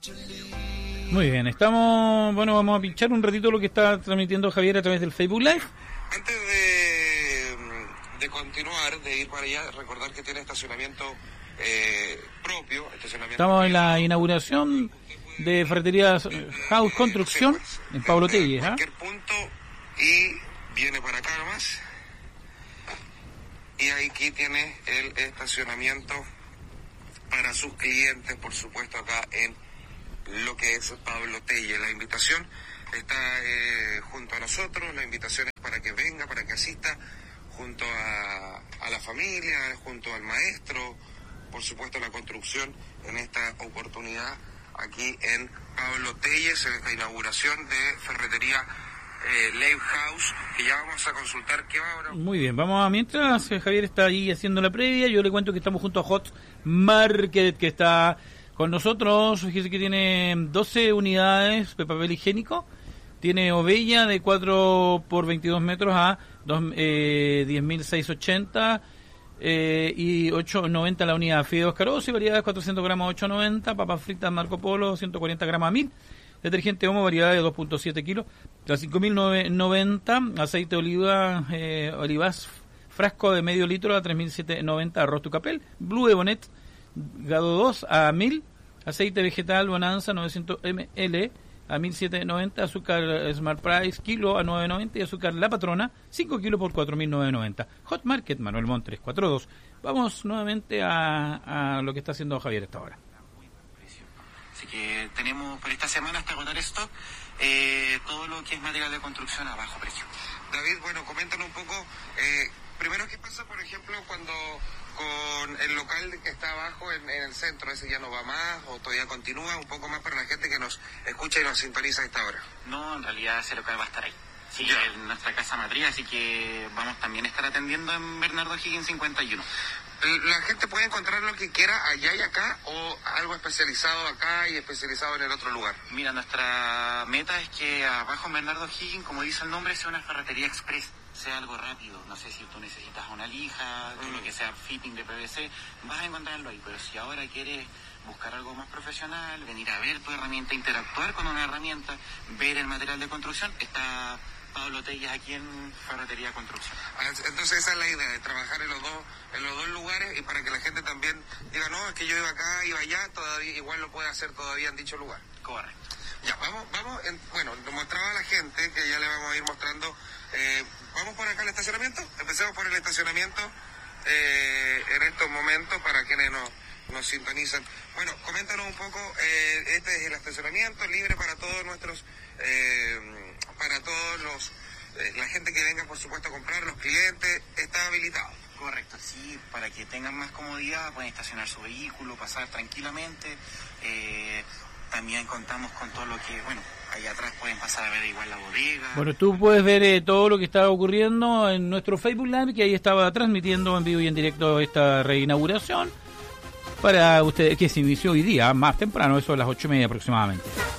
Muy bien, vamos a pinchar un ratito lo que está transmitiendo Javier a través del Facebook Live. Antes de continuar, de ir para allá, recordar que tiene estacionamiento propio. Estamos en la inauguración de Ferretería House Construcción en Pablo Telles. Cualquier punto y viene para acá nomás. Y aquí tiene el estacionamiento para sus clientes, por supuesto, acá en lo que es Pablo Telles. La invitación está junto a nosotros, la invitación es para que venga, para que asista junto a la familia, junto al maestro, por supuesto la construcción en esta oportunidad aquí en Pablo Telles, en esta inauguración de Ferretería Live House, que ya vamos a consultar qué va ahora. Muy bien, mientras Javier está ahí haciendo la previa, yo le cuento que estamos junto a Hot Market, que está con nosotros. Fíjese que tiene 12 unidades de papel higiénico, tiene Ovella de 4 por 22 metros a 10.680 y 8.90 la unidad. Fideos Carosi, variedades 400 gramos 8.90, papas fritas Marco Polo 140 gramos a 1.000, detergente Omo, variedad de 2.7 kilos a 5.990, aceite de oliva Olivas frasco de medio litro a 3.790, arroz Tucapel, Blue Ebonet Gado 2 a 1.000, aceite vegetal Bonanza 900 ml a 1.790, azúcar Smart Price kilo a 9.90 y azúcar La Patrona 5 kilos por 4.990. Hot Market Manuel Montt 342. Vamos nuevamente a lo que está haciendo Javier esta hora. Así que tenemos por esta semana hasta agotar stock todo lo que es material de construcción a bajo precio. David, bueno, coméntanos un poco, primero qué pasa, por ejemplo, cuando con el local que está abajo en el centro, ese ya no va más o todavía continúa, un poco más para la gente que nos escucha y nos sintoniza a esta hora. No, en realidad ese local va a estar ahí. Sí, en nuestra casa matriz, así que vamos también a estar atendiendo en Bernardo Higgins 51. ¿La gente puede encontrar lo que quiera allá y acá o algo especializado acá y especializado en el otro lugar? Mira, nuestra meta es que abajo en Bernardo Higgins, como dice el nombre, sea una ferretería express, sea algo rápido. No sé si tú necesitas una lija, lo que sea fitting de PVC, vas a encontrarlo ahí. Pero si ahora quieres buscar algo más profesional, venir a ver tu herramienta, interactuar con una herramienta, ver el material de construcción, está Pablo Telles aquí en Ferretería Construcción. Entonces esa es la idea, de trabajar en los dos lugares y para que la gente también diga, no, es que yo iba acá, iba allá, todavía igual lo puede hacer todavía en dicho lugar. Correcto. Ya, bueno, nos mostraba la gente, que ya le vamos a ir mostrando, vamos por acá al estacionamiento, empecemos por el estacionamiento en estos momentos para quienes nos sintonizan. Bueno, coméntanos un poco, este es el estacionamiento libre para todos nuestros, la gente que venga, por supuesto, a comprar, los clientes, está habilitado. Correcto, sí, para que tengan más comodidad, pueden estacionar su vehículo, pasar tranquilamente. También contamos con todo lo que, allá atrás pueden pasar a ver igual la bodega. Bueno, tú puedes ver todo lo que está ocurriendo en nuestro Facebook Live, que ahí estaba transmitiendo en vivo y en directo esta reinauguración para ustedes, que se inició hoy día, más temprano, eso a las 8:30 aproximadamente.